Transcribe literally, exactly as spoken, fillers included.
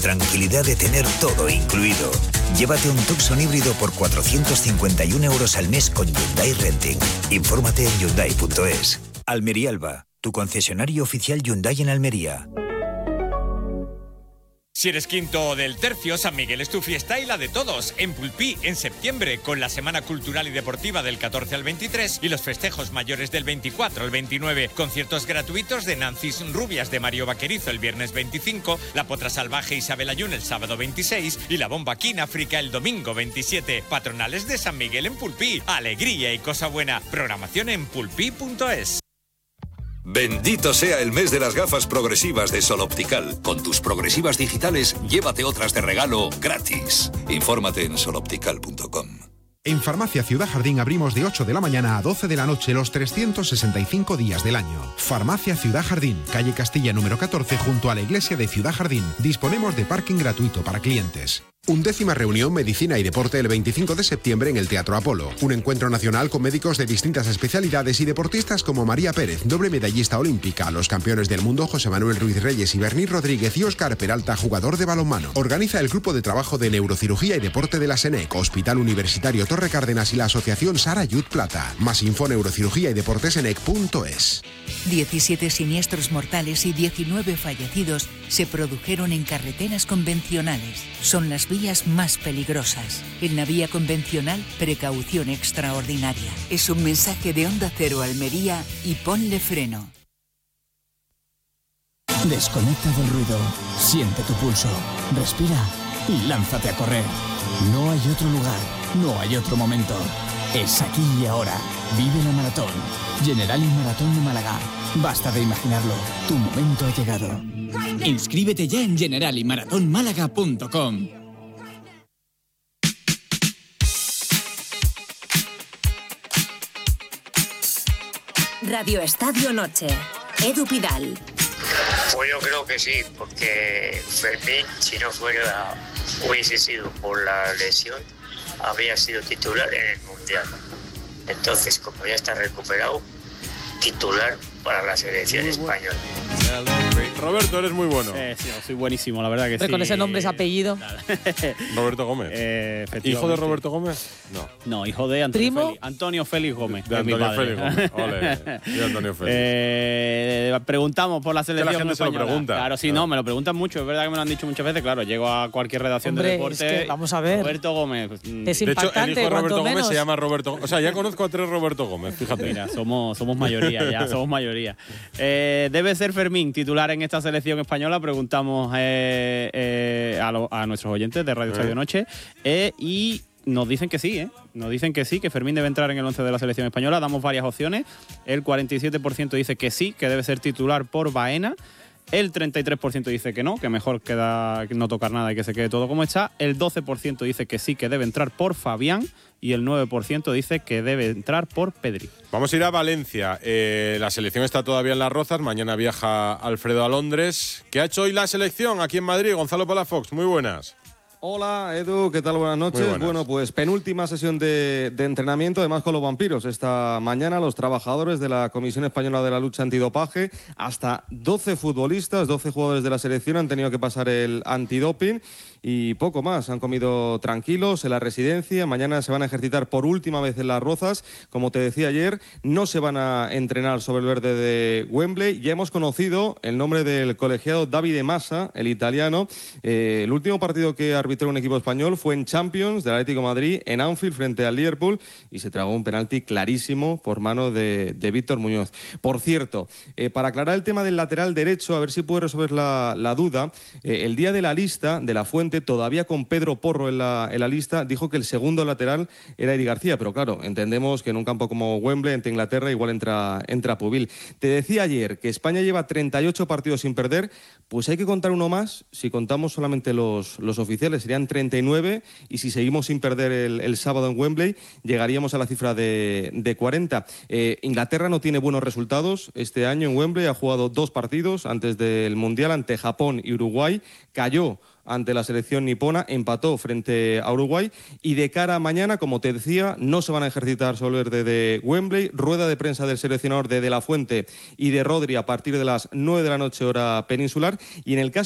Tranquilidad de tener todo incluido. Llévate un Tucson híbrido por cuatrocientos cincuenta y un euros al mes con Hyundai Renting. Infórmate en Hyundai punto es. Almería Alba, tu concesionario oficial Hyundai en Almería. Si eres quinto del tercio, San Miguel es tu fiesta y la de todos. En Pulpí, en septiembre, con la Semana Cultural y Deportiva del catorce al veintitrés y los festejos mayores del veinticuatro al veintinueve. Conciertos gratuitos de Nancy's Rubias de Mario Vaquerizo el viernes veinticinco, La Potra Salvaje Isabel Ayun el sábado veintiséis y La Bomba King África el domingo veintisiete. Patronales de San Miguel en Pulpí. Alegría y cosa buena. Programación en pulpí punto es. Bendito sea el mes de las gafas progresivas de Sol Optical. Con tus progresivas digitales, llévate otras de regalo gratis. Infórmate en sol optical punto com. En Farmacia Ciudad Jardín abrimos de ocho de la mañana a doce de la noche los trescientos sesenta y cinco días del año. Farmacia Ciudad Jardín, calle Castilla número catorce, junto a la iglesia de Ciudad Jardín. Disponemos de parking gratuito para clientes. Undécima reunión Medicina y Deporte el veinticinco de septiembre en el Teatro Apolo. Un encuentro nacional con médicos de distintas especialidades y deportistas como María Pérez, doble medallista olímpica, los campeones del mundo José Manuel Ruiz Reyes y Berní Rodríguez y Óscar Peralta, jugador de balonmano. Organiza el Grupo de Trabajo de Neurocirugía y Deporte de la SENEC, Hospital Universitario Torre Cárdenas y la Asociación Sara Yud Plata. Más info neurocirugía y deporte senec punto es. diecisiete siniestros mortales y diecinueve fallecidos se produjeron en carreteras convencionales. Son las vías más peligrosas. En la vía convencional, precaución extraordinaria. Es un mensaje de Onda Cero Almería y ponle freno. Desconecta del ruido, siente tu pulso, respira y lánzate a correr. No hay otro lugar, no hay otro momento. Es aquí y ahora. Vive la maratón. Generali Maratón de Málaga. Basta de imaginarlo. Tu momento ha llegado. Inscríbete ya en generali maratón málaga punto com. Radio Estadio Noche. Edu Pidal. Pues yo creo que sí, porque Fermín, si no fuera, hubiese sido por la lesión, habría sido titular en el Mundial. Entonces, como ya está recuperado, titular para la selección española. Roberto, eres muy bueno. Eh, sí, soy buenísimo, la verdad que Pero sí. Con ese nombre, ese apellido. Roberto Gómez. Eh, ¿Hijo de Roberto Gómez? No. No, hijo de Antonio ¿Primo? Félix, Antonio Félix Gómez. De Antonio Félix Gómez. Ole, de Antonio Félix. Eh, preguntamos por la selección que la gente española. se lo pregunta. Claro, sí, claro. no, me lo preguntan mucho. Es verdad que me lo han dicho muchas veces. Claro, llego a cualquier redacción Hombre, de deporte. es que, vamos a ver. Roberto Gómez. Es de hecho, el hijo de Roberto Gómez menos. se llama Roberto. O sea, ya conozco a tres Roberto Gómez, fíjate. Mira, somos, somos mayoría ya, somos mayoría. Eh, ¿Debe ser Fermín titular en esta selección española? Preguntamos eh, eh, a, lo, a nuestros oyentes de Radio Estadio Noche. Eh, y nos dicen que sí, ¿eh? Nos dicen que sí, que Fermín debe entrar en el once de la selección española. Damos varias opciones. El cuarenta y siete por ciento dice que sí, que debe ser titular por Baena. El treinta y tres por ciento dice que no, que mejor queda no tocar nada y que se quede todo como está. El doce por ciento dice que sí, que debe entrar por Fabián. Y el nueve por ciento dice que debe entrar por Pedri. Vamos a ir a Valencia. Eh, la selección está todavía en Las Rozas. Mañana viaja Alfredo a Londres. ¿Qué ha hecho hoy la selección aquí en Madrid? Gonzalo Palafox, muy buenas. Hola Edu, ¿qué tal? Buenas noches. Buenas. Bueno, pues penúltima sesión de, de entrenamiento, además con los vampiros. Esta mañana los trabajadores de la Comisión Española de la Lucha Antidopaje, hasta doce futbolistas, doce jugadores de la selección han tenido que pasar el antidoping y poco más. Han comido tranquilos en la residencia. Mañana se van a ejercitar por última vez en Las Rozas. Como te decía ayer, no se van a entrenar sobre el verde de Wembley. Ya hemos conocido el nombre del colegiado Davide Massa, el italiano. Eh, el último partido que arbitró un equipo español fue en Champions del Atlético de Madrid en Anfield frente al Liverpool y se tragó un penalti clarísimo por mano de, de Víctor Muñoz. Por cierto, eh, para aclarar el tema del lateral derecho, a ver si puede resolver la, la duda, eh, el día de la lista de La Fuente, todavía con Pedro Porro en la, en la lista, dijo que el segundo lateral era Eric García, pero claro, entendemos que en un campo como Wembley, entre Inglaterra, igual entra, entra Pubil. Te decía ayer que España lleva treinta y ocho partidos sin perder, pues hay que contar uno más si contamos solamente los, los oficiales. Serían treinta y nueve y si seguimos sin perder el, el sábado en Wembley llegaríamos a la cifra de, de cuarenta. Eh, Inglaterra no tiene buenos resultados este año en Wembley, ha jugado dos partidos antes del Mundial ante Japón y Uruguay, cayó ante la selección nipona, empató frente a Uruguay y de cara a mañana, como te decía, no se van a ejercitar sobre el verde de Wembley, rueda de prensa del seleccionador de De La Fuente y de Rodri a partir de las nueve de la noche hora peninsular y en el caso